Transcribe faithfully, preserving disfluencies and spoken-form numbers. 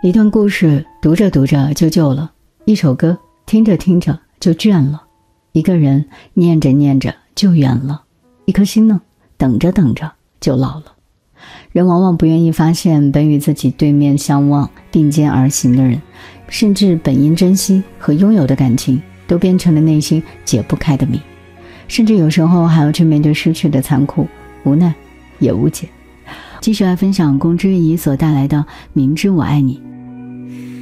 一段故事读着读着就旧了，一首歌听着听着就倦了，一个人念着念着就远了，一颗心呢，等着等着就老了。人往往不愿意发现本与自己对面相望并肩而行的人，甚至本应珍惜和拥有的感情都变成了内心解不开的谜，甚至有时候还要去面对失去的残酷，无奈也无解。继续来分享宫之月怡所带来的明知我爱你。